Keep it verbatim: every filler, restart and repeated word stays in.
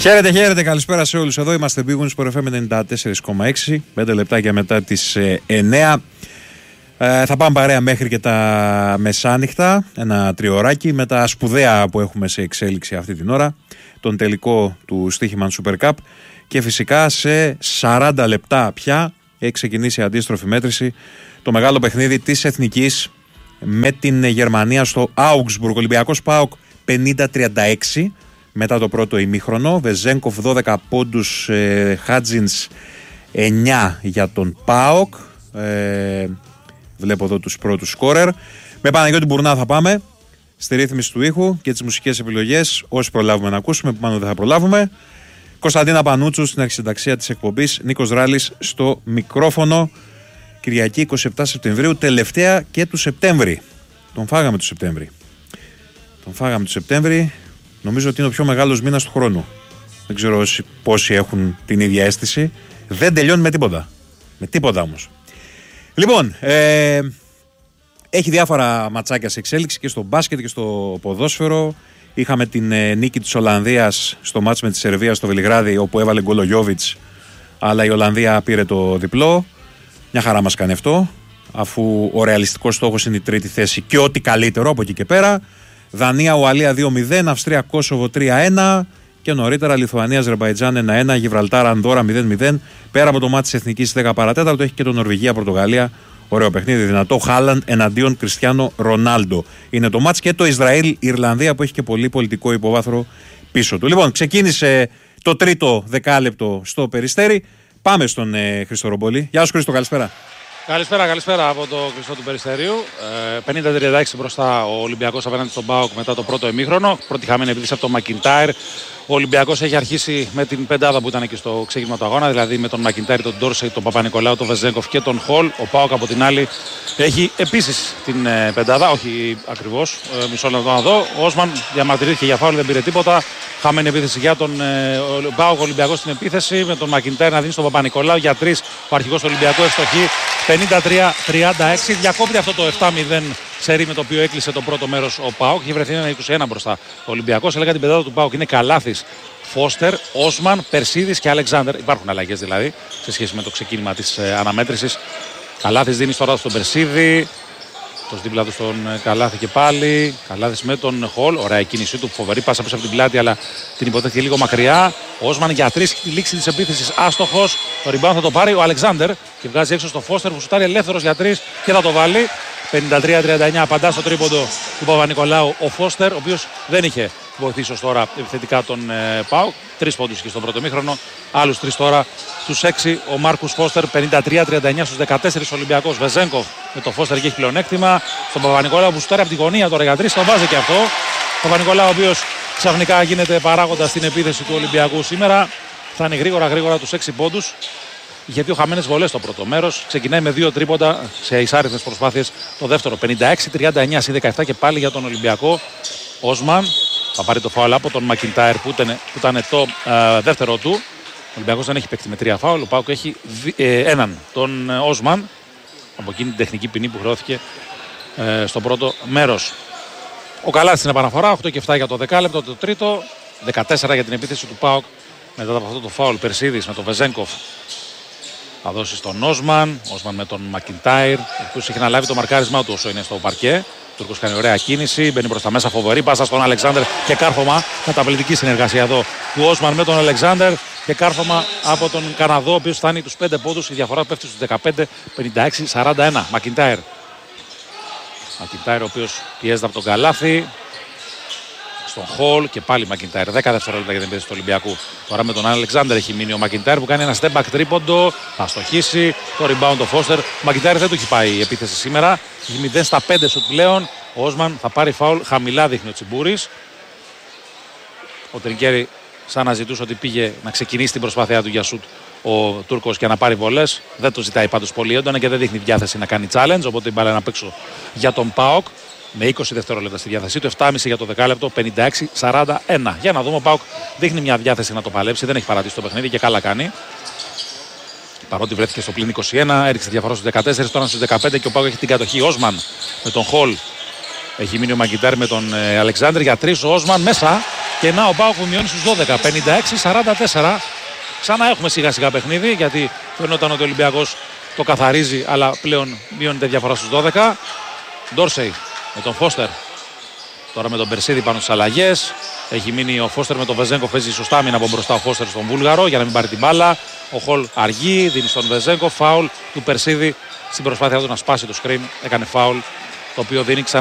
Χαίρετε, χαίρετε, καλησπέρα σε όλους. Εδώ είμαστε Big Wins Sport εφ εμ ενενήντα τέσσερα κόμμα έξι, πέντε λεπτάκια μετά τις ε, εννιά. Ε, θα πάμε παρέα μέχρι και τα μεσάνυχτα, ένα τριωράκι με τα σπουδαία που έχουμε σε εξέλιξη αυτή την ώρα, τον τελικό του Στοίχημαν Super Cup και φυσικά σε σαράντα λεπτά πια έχει ξεκινήσει η αντίστροφη μέτρηση, το μεγάλο παιχνίδι της Εθνικής με την Γερμανία στο Augsburg. Ολυμπιακός ΠΑΟΚ πενήντα τριάντα έξι μετά το πρώτο ημίχρονο, Βεζένκοφ δώδεκα πόντους, ε, Χάτζινς εννιά για τον ΠΑΟΚ. Ε, βλέπω εδώ τους πρώτους σκόρερ. Με Παναγιώτη Μπουρνά θα πάμε στη ρύθμιση του ήχου και τις μουσικές επιλογές, όσοι προλάβουμε να ακούσουμε, που μάλλον δεν θα προλάβουμε. Κωνσταντίνα Πανούτσου στην αρχισυνταξία της εκπομπής, Νίκος Ράλης στο μικρόφωνο. Κυριακή εικοστή εβδόμη Σεπτεμβρίου, τελευταία και του Σεπτέμβρη. Τον φάγαμε του Σεπτέμβρη. Τον φάγαμε του Σεπτέμβρη. Νομίζω ότι είναι ο πιο μεγάλος μήνας του χρόνου. Δεν ξέρω όσοι, πόσοι έχουν την ίδια αίσθηση. Δεν τελειώνει με τίποτα. Με τίποτα όμως. Λοιπόν, ε, έχει διάφορα ματσάκια σε εξέλιξη και στο μπάσκετ και στο ποδόσφαιρο. Είχαμε την ε, νίκη της Ολλανδίας στο μάτς με τη Σερβία στο Βελιγράδι, όπου έβαλε γκολ ο Γιόβιτς, αλλά η Ολλανδία πήρε το διπλό. Μια χαρά μας κάνει αυτό, αφού ο ρεαλιστικός στόχος είναι η τρίτη θέση και ό,τι καλύτερο από εκεί και πέρα. Δανία Ουαλία δύο μηδέν, Αυστρία Κόσοβο τρία ένα και νωρίτερα Λιθουανία Αζερμπαϊτζάν ένα ένα, Γιβραλτάρ Ανδόρα μηδέν μηδέν. Πέρα από το μάτι της Εθνικής δέκα παρά τέταρτο έχει και το Νορβηγία Πορτογαλία. Ωραίο παιχνίδι, δυνατό. Χάλαντ εναντίον Κριστιάνο Ρονάλντο. Είναι το μάτς και το Ισραήλ Ιρλανδία που έχει και πολύ πολιτικό υποβάθρο πίσω του. Λοιπόν, ξεκίνησε το τρίτο δεκάλεπτο στο Περιστέρι. Πάμε στον ε, Χρήστο Ρομπόλη. Γεια σου Χρήστο, καλησπέρα. Καλησπέρα, καλησπέρα από το Χρήστο του Περιστερίου. Ε, πενήντα τριάντα έξι μπροστά ο Ολυμπιακός απέναντι στον ΠΑΟΚ μετά το πρώτο ημίχρονο. Πρώτη χαμένη επίθεση από τον Μακιντάιρ. Ο Ολυμπιακός έχει αρχίσει με την πεντάδα που ήταν και στο ξεκίνημα του αγώνα, δηλαδή με τον Μακιντάιρ, τον Ντόρσεϊ, τον Παπα-Νικολάου, τον Βεζένκοφ και τον Χολ. Ο ΠΑΟΚ από την άλλη έχει επίσης την ε, πεντάδα, όχι ακριβώς. Ε, μισό λεπτό να δω. Ο Όσμαν διαμαρτυρήθηκε για φάουλ, δεν πήρε τίποτα. Χαμένη επίθεση για τον ε, ΠΑΟΚ, ο Ολυμπιακός στην επίθεση με τον Μακιντάιρ να δίνει στον Παπα-Νικολάου για τρεις. Ο αρχηγός του Ολυμπιακού ευστοχή. πενήντα τρία τριάντα έξι, διακόπτει αυτό το επτά μηδέν σερί με το οποίο έκλεισε το πρώτο μέρος ο ΠΑΟΚ. Έχει βρεθεί ένα είκοσι ένα μπροστά ο Ολυμπιακός. Έλεγα την πεντάδα του ΠΑΟΚ είναι Καλάθης, Φώστερ, Όσμαν, Περσίδης και Αλεξάνδερ. Υπάρχουν αλλαγές δηλαδή σε σχέση με το ξεκίνημα της ε, αναμέτρησης. Καλάθης δίνει τώρα στον Περσίδη. Το δίπλα του στον Καλάθη και πάλι. Καλάθης με τον Χολ. Ωραία η κίνησή του. Φοβερή πάσα πίσω από την πλάτη, αλλά την υποδέχεται λίγο μακριά. Όσμαν για τρεις στη λήξη της επίθεσης. Άστοχος. Το rebound θα το πάρει ο Αλεξάνδερ και βγάζει έξω στο Φώστερ που σουτάρει ελεύθερος για τρεις και θα το βάλει. πενήντα τρία τριάντα εννιά απαντά στο τρίποντο του Παπα-Νικολάου ο Φώστερ, ο οποίος δεν είχε βοηθήσει ως τώρα επιθετικά τον ε, ΠΑΟΚ. Τρεις πόντους και στον πρώτο μήχρονο. Άλλους τρεις τώρα στους έξι ο Μάρκους Φώστερ. πενήντα τρία τριάντα εννιά στους δεκατέσσερα Ολυμπιακός. Βεζένκοφ με το Φώστερ και έχει πλεονέκτημα. Στον Παπα-Νικολάου που σουτάρει από τη γωνία τώρα για τρεις. Το βάζει και αυτό. Ο Παπα-Νικολάου, ο οποίος ξαφνικά γίνεται παράγοντας στην επίθεση του Ολυμπιακού σήμερα. Φτάνει γρήγορα γρήγορα τους έξι πόντους. Είχε δύο χαμένες βολές στο πρώτο μέρος. Ξεκινάει με δύο τρίποντα σε εισάριθμες προσπάθειες το δεύτερο. πενήντα έξι τριάντα εννιά συν δεκαεπτά και πάλι για τον Ολυμπιακό. Όσμαν θα πάρει το φάουλ από τον Μακιντάιρ που ήταν, που ήταν το ε, δεύτερο του. Ο Ολυμπιακός δεν έχει παίξει με τρία φάουλ. Ο ΠΑΟΚ έχει δι, ε, έναν, τον ε, Όσμαν, από εκείνη την τεχνική ποινή που χρεώθηκε ε, στο πρώτο μέρος. Ο Καλάθης στην επαναφορά, οκτώ και επτά για το δεκάλεπτο, το τρίτο, δεκατέσσερα για την επίθεση του ΠΑΟΚ μετά από αυτό το φάουλ. Περσίδης με τον Βεζένκοφ θα δώσει στον Όσμαν. Όσμαν με τον Μακιντάιρ, ο οποίος έχει αναλάβει το μαρκάρισμά του όσο είναι στο παρκέ. Ο Τούρκος κάνει ωραία κίνηση, μπαίνει προς τα μέσα, φοβερή πάσα στον Αλεξάνδερ και κάρφωμα. Καταπληκτική συνεργασία εδώ του Όσμαν με τον Αλεξάνδερ και κάρφωμα από τον Καναδό, ο οποίος φτάνει τους πέντε πόντους. Η διαφορά πέφτει στους δεκαπέντε, πενήντα έξι σαράντα ένα. Μακιντάιρ. Μακιντάιρ, ο οποίος πιέζεται από τον Καλάθη. Στον Χολ και πάλι Μακιντάιρ. δέκα δευτερόλεπτα για την επίθεση του Ολυμπιακού. Τώρα με τον Αλεξάνδερ έχει μείνει ο Μακιντάιρ που κάνει ένα step back τρίποντο. Θα στοχίσει. Το rebound το Φώστερ. Ο Μακιντάιρ δεν του έχει πάει η επίθεση σήμερα. Έχει μηδέν στα πέντε σουτ πλέον. Ο Όσμαν θα πάρει φάουλ. Χαμηλά δείχνει ο Τσιμπούρης. Ο Τρινκέρι σαν να ζητούσε ότι πήγε να ξεκινήσει την προσπάθειά του για σουτ ο Τούρκος και να πάρει βολές. Δεν το ζητάει πάντως πολύ έντονα και δεν δείχνει διάθεση να κάνει challenge. Οπότε η μπάλα είναι απ' έξω για τον ΠΑΟΚ. Με είκοσι δευτερόλεπτα στη διάθεσή του, επτά και μισό για το δεκάλεπτο, πενήντα έξι σαράντα ένα. Για να δούμε, ο ΠΑΟΚ δείχνει μια διάθεση να το παλέψει, δεν έχει παρατήσει το παιχνίδι και καλά κάνει. Παρότι βρέθηκε στο πλήν είκοσι ένα, έριξε τη διαφορά στους δεκατέσσερα, τώρα στους δεκαπέντε και ο ΠΑΟΚ έχει την κατοχή. Όσμαν με τον Χολ. Έχει μείνει ο Μακιντάιρ με τον ε, Αλεξάνδρ για τρεις. Ο Όσμαν μέσα. Και να ο ΠΑΟΚ που μειώνει στους δώδεκα, πενήντα έξι σαράντα τέσσερα. Ξανά έχουμε σιγά σιγά παιχνίδι, γιατί φαινόταν ότι ο Ολυμπιακός το καθαρίζει, αλλά πλέον μειώνεται διαφορά στους δώδεκα. Ντόρσεϊ με τον Φώστερ. Τώρα με τον Περσίδη πάνω στις αλλαγές. Έχει μείνει ο Φώστερ με τον Βεζέγκο. Παίζει σωστά άμυνα από μπροστά ο Φώστερ στον Βούλγαρο για να μην πάρει την μπάλα. Ο Χολ αργεί, δίνει στον Βεζέγκο. Φάουλ του Περσίδη στην προσπάθειά του να σπάσει το screen. Έκανε φάουλ, το οποίο δίνει ξανά.